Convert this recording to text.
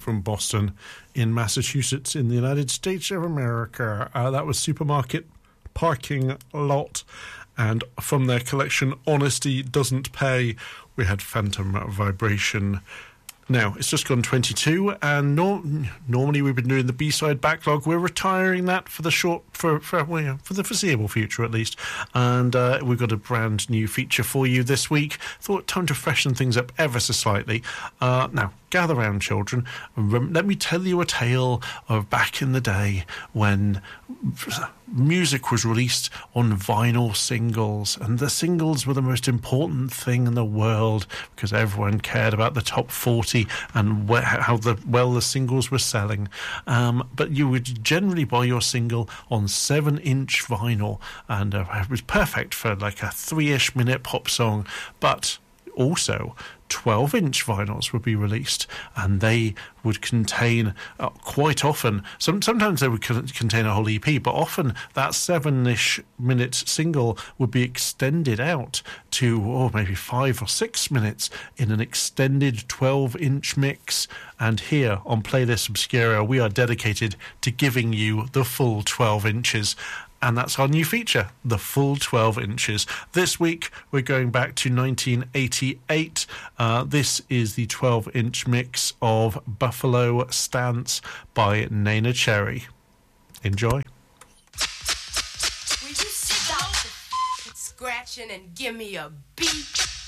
from Boston in Massachusetts in the United States of America. That was Supermarket Parking Lot. And from their collection, Honesty Doesn't Pay, we had Phantom Vibration. Now, it's just gone 22, and normally we've been doing the B-side backlog. We're retiring that for the for the foreseeable future, at least. And we've got a brand new feature for you this week. Thought time to freshen things up ever so slightly. Now, gather round, children. Let me tell you a tale of back in the day when music was released on vinyl singles, and the singles were the most important thing in the world because everyone cared about the top 40 and how well the singles were selling. But you would generally buy your single on 7-inch vinyl, and it was perfect for like a 3-ish minute pop song. But also 12-inch vinyls would be released, and they would contain quite often, sometimes they would contain a whole EP, but often that 7-ish minute single would be extended out to maybe 5 or 6 minutes in an extended 12-inch mix. And here on Playlist Obscura, we are dedicated to giving you the full 12 inches. And that's our new feature, the full 12 inches. This week, we're going back to 1988. This is the 12-inch mix of Buffalo Stance by Neneh Cherry. Enjoy. Will you stop scratching and give me a beat?